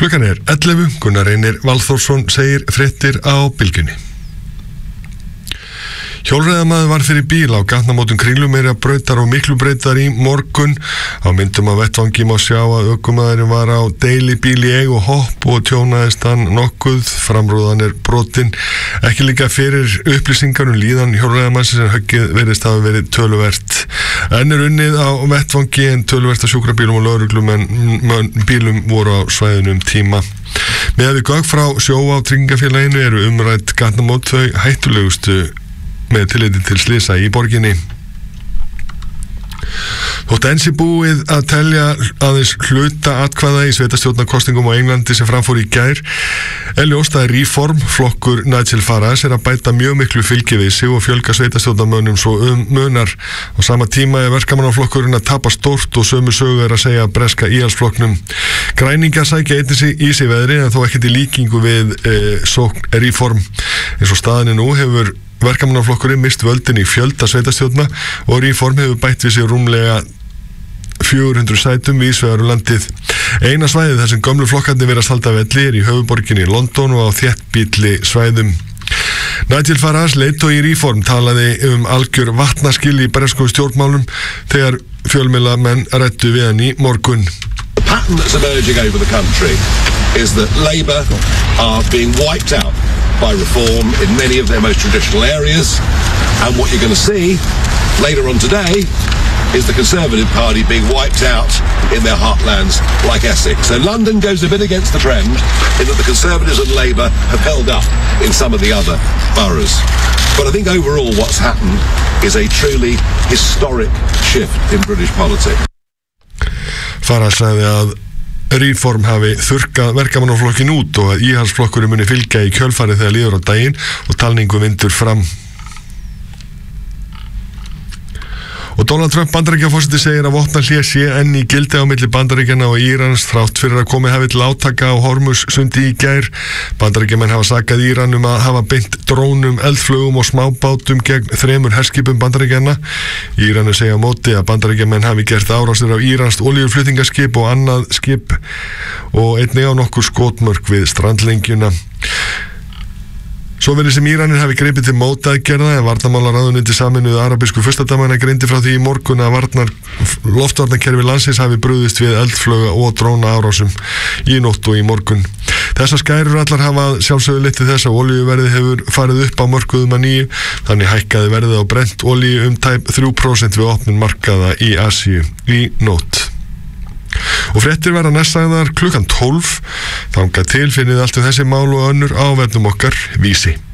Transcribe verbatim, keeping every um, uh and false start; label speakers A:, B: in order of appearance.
A: Klukkan er ellefu, Gunnar Reynir Valþórsson segir fréttir á Bylgjunni. Hjólreiðamaður var fyrir bíl á gatnamótum Kringlumýrarbrautar og Miklubrautar í morgun. Á myndum af vettvangi má sjá að ökumaðurinn var á deilibíl í eigu Hopp og tjónaðist hann nokkuð. Framrúðan er brotin. Ekki líka fyrir upplýsingar um líðan hjólreiðamannsins en höggið virðist hafa verið töluvert. Enn er unnið á vettvangi en töluvert af sjúkrabílum og lögreglum en bílum voru á svæðinu um tíma. Með við gögn frá Sjóvá tryggingafélaginu eru umrædd gatnamót þau hættulegustu með tilliti til slysa í borginni. Þótt enn sé búið að telja aðeins hluta atkvæða í sveitarstjórnarkosningum á Englandi sem framfór í gær er ljóst að Reform, flokkur Nigel Farage, er að bæta mjög miklu fylgi við sig og fjölga sveitarstjórnarmönnum svo um munar. Á sama tíma er verkamannaflokkurinn að tapa stórt og sömu sögu er að segja breska íhaldsflokknum. Græningar sækja einnig í sig veðri en þó ekkert í líkingu við e, sókn Reform. Eins og staðan er nú hefur verkamannaflokkurinn mist völdin í fjölda sveitarstjórna og Reform hefur bætt við sig rúmlega fjögur hundruð sætum víðs vegar um landið. Eina svæðið þar sem gömlu flokkarnir virðast halda velli er í höfuðborginni London og á þéttbýlli svæðum. Nigel Farage, leiðtogi í Reform, talaði um algjör vatnaskil í breskum stjórnmálum þegar fjölmiðlamenn ræddu við hann í morgun.
B: The pattern that's emerging over the country is that Labour are being wiped out by Reform in many of their most traditional areas, and what you're going to see later on today is the Conservative Party being wiped out in their heartlands like Essex. So London goes a bit against the trend in that the Conservatives and Labour have held up in some of the other boroughs. But I think overall what's happened is a truly historic shift in British politics.
A: Farage sagði að Reform hafi þurrkað verkamannaflokkin út og að íhaldsflokkurinn muni fylgja í kjölfarið þegar líður á daginn og talningu vindur fram. Og Donald Trump Bandaríkjaforseti segir að vopnahlé sé enn í gildi á milli Bandaríkjanna og Írans þrátt fyrir að komið hafi til átaka á Hormuz-sundi í gær. Bandaríkjamenn hafa sakað Íran um að hafa beint drónum, eldflugum og smábátum gegn þremur herskipum Bandaríkjanna. Íranir segja á móti að Bandaríkjamenn hafi gert árásir á íranskt olíuflutningaskip og annað skip og einnig á nokkur skotmörk við strandlengjuna. Svo verið sem Íranir hafi gripið til mótaðgerða en varnarmálaráðuneyti Sameinuðu arabísku furstadæmanna greindi frá því í morgun að varnar, loftvarnarkerfi landsins hafi brugðist við eldflauga og dróna árásum í nótt og í morgun. Þessar skærur allar hafa sjálfsögðu leitt til þess að olíuverðið hefur farið upp á mörkuðum að nýju, þannig hækkaði verðið á brent olíu um tæp þrjú prósent við opnun markaða í Asíu í nótt. Og fréttir verða næst sagðar klukkan tólf. Þangað til finnið allt um þessi mál og önnur á vefnum okkar Vísi.